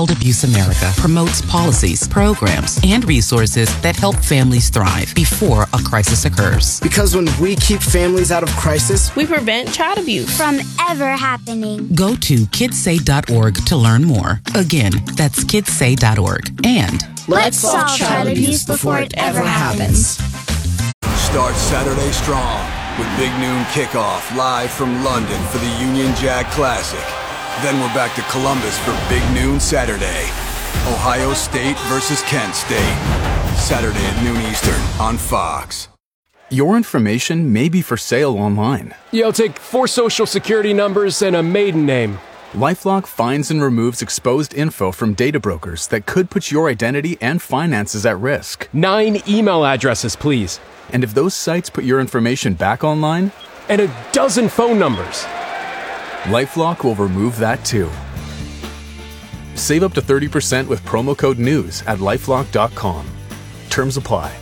Child Abuse America promotes policies, programs, and resources that help families thrive before a crisis occurs. Because when we keep families out of crisis, we prevent child abuse from ever happening. Go to kidssay.org to learn more. Again, that's kidssay.org. And let's solve child abuse before it ever happens. Start Saturday strong with Big Noon Kickoff live from London for the Union Jack Classic. Then we're back to Columbus for Big Noon Saturday. Ohio State versus Kent State. Saturday at noon Eastern on Fox. Your information may be for sale online. Yeah, I'll take 4 social security numbers and a maiden name. LifeLock finds and removes exposed info from data brokers that could put your identity and finances at risk. 9 email addresses, please. And if those sites put your information back online? And a dozen phone numbers. LifeLock will remove that too. Save up to 30% with promo code NEWS at LifeLock.com. Terms apply.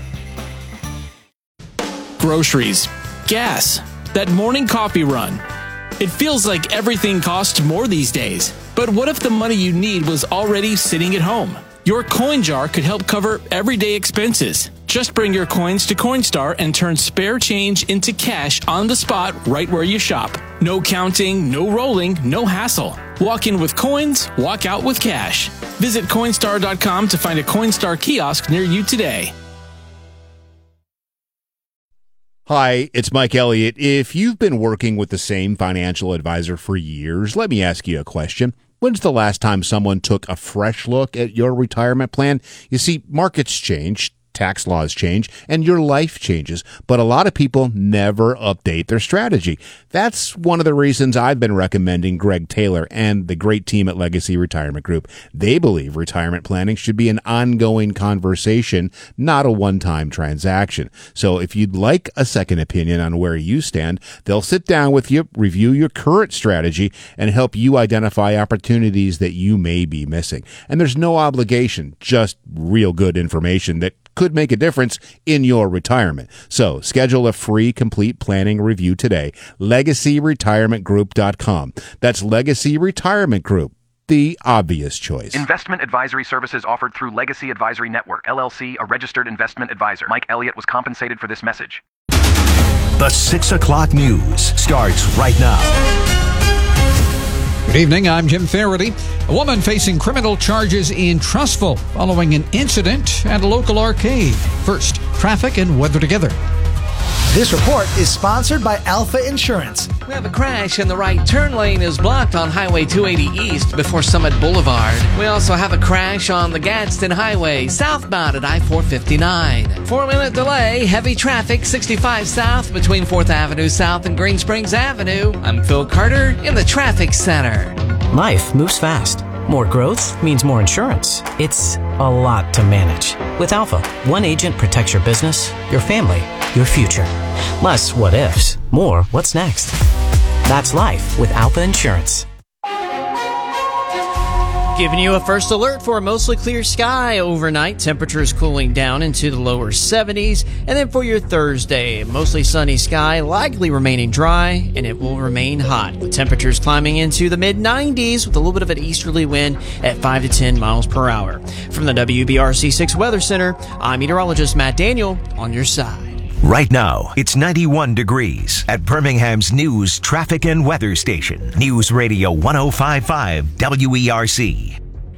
Groceries, gas, that morning coffee run. It feels like everything costs more these days. But what if the money you need was already sitting at home? Your coin jar could help cover everyday expenses. Just bring your coins to Coinstar and turn spare change into cash on the spot right where you shop. No counting, no rolling, no hassle. Walk in with coins, walk out with cash. Visit Coinstar.com to find a Coinstar kiosk near you today. Hi, it's Mike Elliott. If you've been working with the same financial advisor for years, let me ask you a question. When's the last time someone took a fresh look at your retirement plan? You see, markets change, tax laws change, and your life changes, but a lot of people never update their strategy. That's one of the reasons I've been recommending Greg Taylor and the great team at Legacy Retirement Group. They believe retirement planning should be an ongoing conversation, not a one-time transaction. So if you'd like a second opinion on where you stand, they'll sit down with you, review your current strategy, and help you identify opportunities that you may be missing. And there's no obligation, just real good information that could make a difference in your retirement. So schedule a free complete planning review today. LegacyRetirementGroup.com. That's Legacy Retirement Group, the obvious choice. Investment advisory services offered through Legacy Advisory Network, LLC, a registered investment advisor. Mike Elliott was compensated for this message. The 6 o'clock news starts right now. Good evening, I'm Jim Faraday. A woman facing criminal charges in Trussville following an incident at a local arcade. First, traffic and weather together. This report is sponsored by Alpha Insurance. We have a crash and the right turn lane is blocked on Highway 280 East before Summit Boulevard. We also have a crash on the Gadsden Highway southbound at I-459. 4-minute delay, heavy traffic 65 south between 4th Avenue South and Green Springs Avenue. I'm Phil Carter in the Traffic Center. Life moves fast. More growth means more insurance. It's a lot to manage. With Alpha, one agent protects your business, your family, your future. Less what ifs, more what's next. That's life with Alpha Insurance. Giving you a first alert for a mostly clear sky overnight. Temperatures cooling down into the lower 70s. And then for your Thursday, mostly sunny sky, likely remaining dry, and it will remain hot, with temperatures climbing into the mid-90s with a little bit of an easterly wind at 5 to 10 miles per hour. From the WBRC6 Weather Center, I'm meteorologist Matt Daniel on your side. Right now, it's 91 degrees at Birmingham's news, traffic, and weather station. News Radio 105.5 WERC.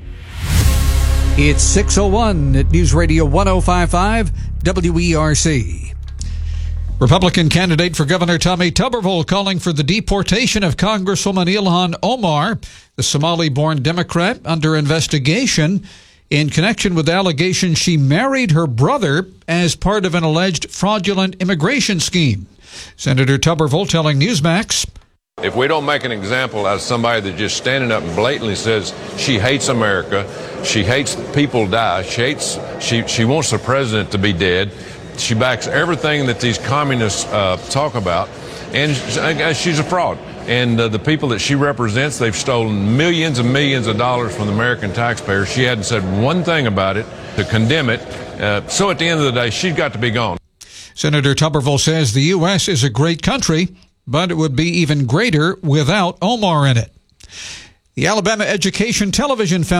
It's 6:01 at News Radio 105.5 WERC. Republican candidate for Governor Tommy Tuberville calling for the deportation of Congresswoman Ilhan Omar, the Somali-born Democrat under investigation in connection with allegations she married her brother as part of an alleged fraudulent immigration scheme. Senator Tuberville telling Newsmax, if we don't make an example out of somebody that just standing up and blatantly says she hates America, she hates people die, she wants the president to be dead, she backs everything that these communists talk about, and she's a fraud. And the people that she represents, they've stolen millions and millions of dollars from the American taxpayers. She hadn't said one thing about it to condemn it. So at the end of the day, she's got to be gone. Senator Tuberville says the U.S. is a great country, but it would be even greater without Omar in it. The Alabama Education Television Foundation